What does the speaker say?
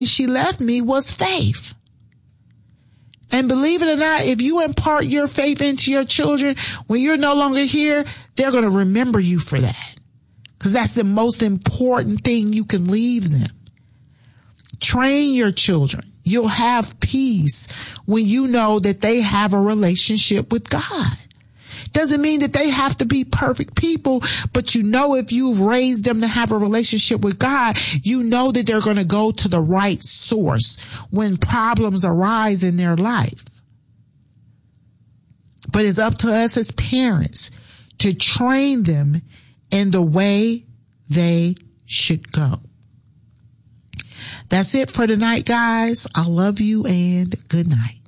she left me was faith. And believe it or not, if you impart your faith into your children, when you're no longer here, they're going to remember you for that. Because that's the most important thing you can leave them. Train your children. You'll have peace when you know that they have a relationship with God. Doesn't mean that they have to be perfect people, but you know, if you've raised them to have a relationship with God, you know that they're going to go to the right source when problems arise in their life. But it's up to us as parents to train them in the way they should go. That's it for tonight, guys. I love you and good night.